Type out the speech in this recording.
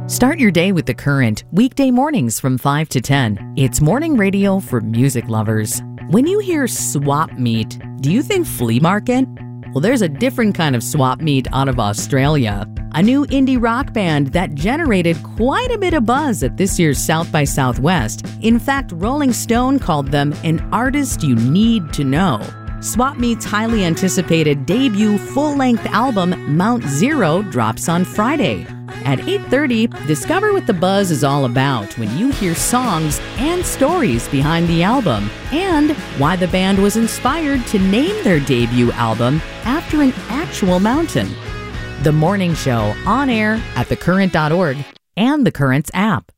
Start your day with The Current, weekday mornings from 5 to 10. It's morning radio for music lovers. When you hear swap meet, do you think flea market? Well, there's a different kind of swap meet out of Australia. A new indie rock band that generated quite a bit of buzz at this year's South by Southwest. In fact, Rolling Stone called them an artist you need to know. Swap Meet's highly anticipated debut full-length album, Mount Zero, drops on Friday. At 8:30, discover what the buzz is all about when you hear songs and stories behind the album, and why the band was inspired to name their debut album after an actual mountain. The Morning Show, on air at thecurrent.org and The Current's app.